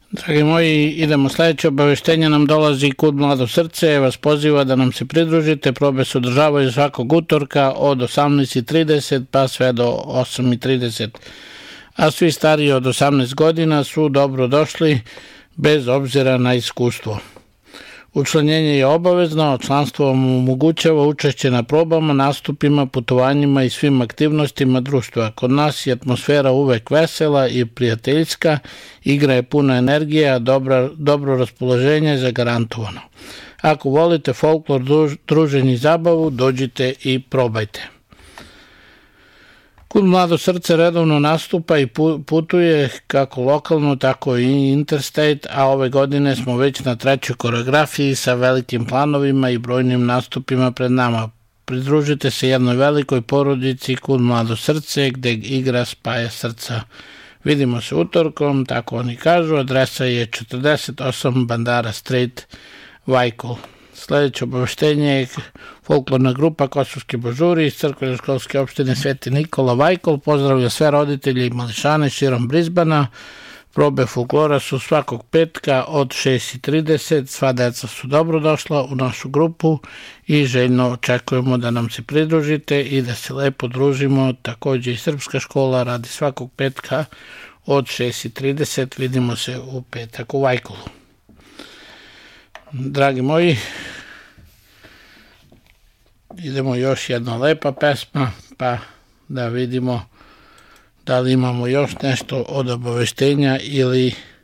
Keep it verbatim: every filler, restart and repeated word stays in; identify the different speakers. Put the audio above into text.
Speaker 1: Dragi moji, idemo sledeće obaveštenje, nam dolazi Kud mlado srce, vas poziva da nam se pridružite, probe se održavaju svakog utorka od osamnaest i trideset pa sve do osam i trideset, a svi stariji od osamnaest godina su dobro došli bez obzira na iskustvo. Učlanjenje je obavezno, članstvo vam omogućava učešće na probama, nastupima, putovanjima i svim aktivnostima društva. Kod nas je atmosfera uvek vesela i prijateljska, igra je puna energije, a dobro, dobro raspoloženje je zagarantovano. Ako volite folklor, druženje i zabavu, dođite i probajte. Kud mlado srce redovno nastupa i putuje kako lokalno, tako i interstate, a ove godine smo već na trećoj koreografiji sa velikim planovima i brojnim nastupima pred nama. Pridružite se jednoj velikoj porodici Kud mlado srce, gde igra spaja srca. Vidimo se utorkom, tako oni kažu, adresa je četrdeset osam Bandara Street, Vajkul. Sledeće obaveštenje je folklorna grupa Kosovski Božuri iz crkveno-školske opštine Sveti Nikola Vajkul. Pozdravlja sve roditelje i mališane širom Brizbana. Probe folklora su svakog petka od šest i trideset. Sva deca su dobro došla u našu grupu i željno očekujemo da nam se pridružite i da se lepo družimo. Takođe i srpska škola radi svakog petka od šest i trideset. Vidimo se u petak u Vajkulu. Dragi moji, idemo još jedna lepa pesma, pa da vidimo da li imamo još nešto od obaveštenja ili